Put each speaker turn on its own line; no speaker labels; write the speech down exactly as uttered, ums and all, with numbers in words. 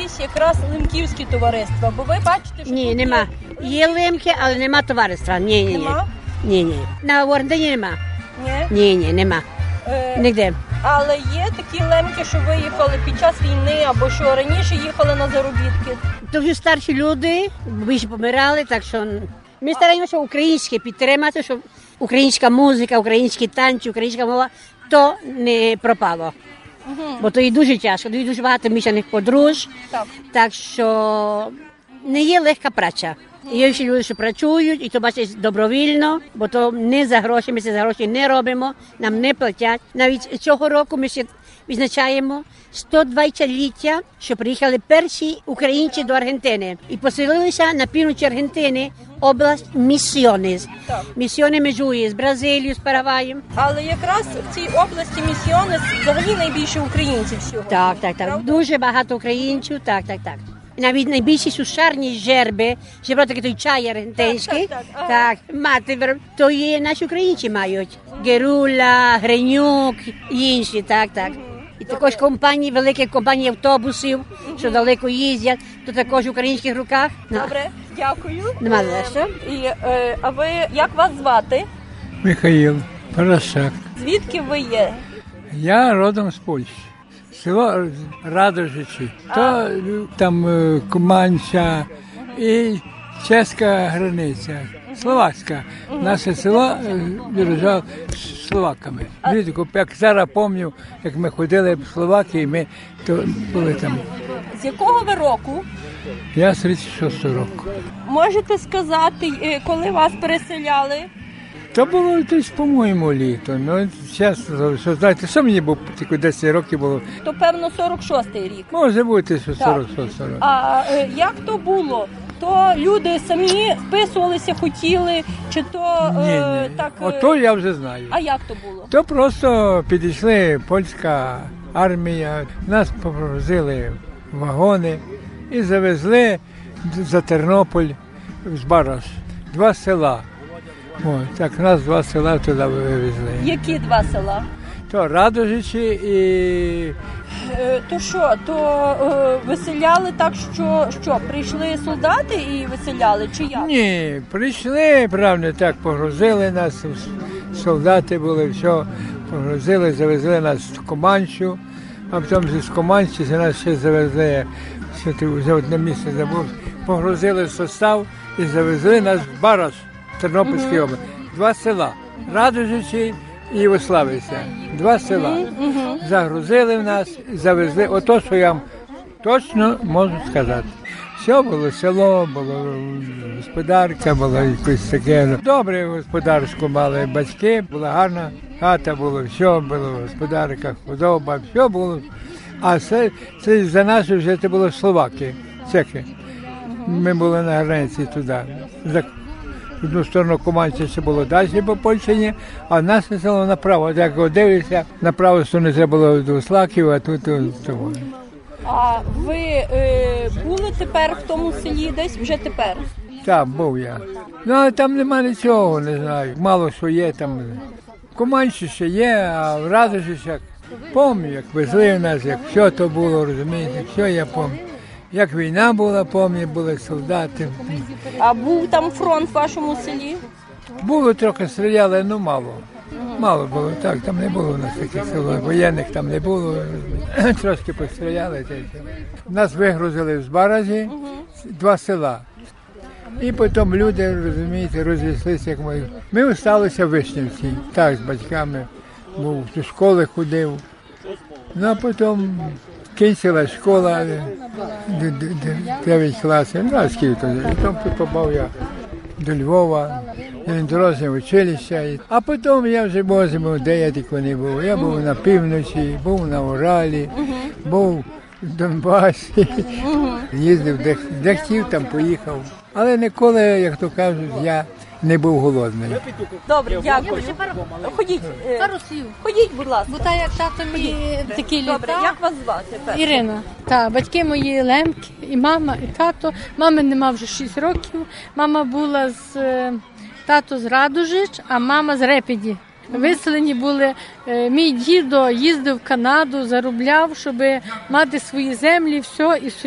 якісь якраз лемківські товариства? Бо ви бачите, що
Ні,
тут
нема.
Є...
Є лемки, але нема товариства. Ні, ні, ні.
Нема?
Ні, ні. На Ордені нема.
Ні?
Ні, ні, нема.
Е,
Нігде.
Але є такі лемки, що виїхали під час війни, або що раніше їхали на заробітки.
То вже старші люди, більше помирали, так що ми стараємося українське підтримати, щоб українська музика, українські танці, українська мова, то не пропало.
Угу.
Бо то і дуже тяжко, і дуже багато мішаних подруж,
Так.
так що не є легка праця. Є ще люди, що працюють, і то бачить добровільно, бо то не за гроші, ми це за гроші не робимо, нам не платять. Навіть цього року ми ще відзначаємо сто двадцятиліття, що приїхали перші українці до Аргентини. І поселилися на півночі Аргентини область Місіонес.
Так.
Місіони межує з Бразилією, з Парагваєм.
Але якраз в цій області Місіонес взагалі найбільше українців всього.
Так, так, так.
Правда?
Дуже багато українців, так, так, так. Навіть найбільші сушарні жерби, жербро такий той чай аргентинський,
Так, так, так,
так, мати, то є наші українці мають. Герула, Гринюк і інші, так, так. І також компанії, великі компанії автобусів, що далеко їздять, то також в українських руках.
Добре, дякую.
Нема за що.
І, е, а ви, як вас звати?
Михаїл Парасак.
Звідки ви є?
Я родом з Польщі. Село Радожичі. То там е, Куманця і чеська границя. Словацька. Наше село е, держав з словаками. Влітку, як зараз пам'ятаю, як ми ходили в Словакії, ми то були там.
З якого ви року?
Я з тридцять шостого року.
Можете сказати, е, коли вас переселяли?
То було десь, по-моєму, літо. Ну, чесно, що знаєте, що мені було, тільки десять років було.
То, певно, сорок шостий рік.
Може бути, що сорок шостий років.
А е, як то було? То люди самі вписувалися, хотіли, чи то
Ні,
е,
ні.
так... е,
Ото я вже знаю.
А як то було?
То просто підійшли польська армія, нас погрузили в вагони і завезли за Тернопіль з Бараш. Два села. О, так нас два села туди вивезли.
Які два села?
То Радожичі і
Е, то що, то е, виселяли так, що, що прийшли солдати і виселяли, чи як?
ні, прийшли, правда, так погрузили нас, солдати були, все, погрузили, завезли нас в Команчу, а потім з Команчі нас ще завезли, що ти вже одне місце забув, погрузили в состав і завезли нас в Бараш, Тернопільській uh-huh. області. Два села, Радожичі і Вославиця. Два села.
Uh-huh.
Загрузили в нас і завезли. Ото, що я вам точно можу сказати. Все було село, було господарка, було якось таке. Добре господарську мали батьки, була гарна хата, було все, було господарка, худоба, все було. А це, це за нас вже це було Словаки, Чехи. Ми були на границі туди. В одну сторону Куманця ще було далі по Польщині, а нас село направо. Як дивишся, на праву сторону це було до Слаків, а тут того.
А ви е, були тепер в тому селі десь, вже тепер?
Так, був я. Ну, але там нема нічого, не знаю. Мало що є там. В Куманці ще є, а в Радожичах пам'ятаю, як везли нас, як все то було, розумієте, все я пам'ятаю. Як війна була, пам'ятаю, були солдати.
А був там фронт в вашому селі?
Було трохи стріляли, ну мало. Мало було, так, там не було у нас таких село, воєнних там не було, трошки постріляли. Нас вигрузили з Баражі, два села. І потім люди, розумієте, розійшлися, як ми. Ми залишилися в Вишнівці, так, з батьками, був, до школи ходив. Ну, а потім кінчила школа, дев'ять класів, ну, а скільки тоді. Потім попав я до Львова, дорожнє училище. А потім я вже возив, де я тільки не був. Я був на півночі, був на Уралі, був в Донбасі, їздив, де, де хотів, там поїхав. Але ніколи, як то кажуть, я не був голодний.
Добре, дякую. Ходіть, е, ходіть, будь ласка.
Бо так як тато мій такі
Добре,
літа.
як вас звати? перше?
Ірина. Так, батьки мої лемки, і мама, і тато. Мами нема вже шість років. Мама була з е, тато з Радожич, а мама з Репіді. Виселені були. Е, мій дідо їздив в Канаду, заробляв, щоб мати свої землі, все, і